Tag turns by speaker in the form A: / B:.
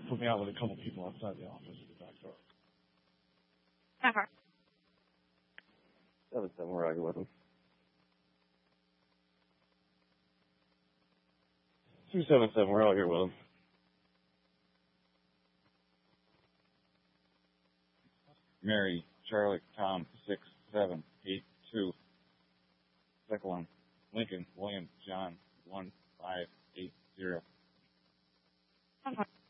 A: put me out with a couple people outside the office at the back door.
B: Okay.
C: 7-7, we're out here with him. 277, we're out here with him.
D: Mary, Charlie, Tom, 6782. Second one, Lincoln, William, John, 1580.
B: Okay.